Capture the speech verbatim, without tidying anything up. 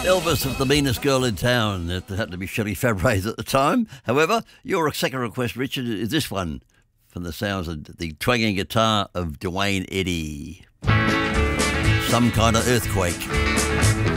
Elvis of the meanest girl in town. It happened to be Shelley Fabares at the time. However, your second request, Richard, is this one from the sounds of the twanging guitar of Dwayne Eddy. Some Kind of Earthquake.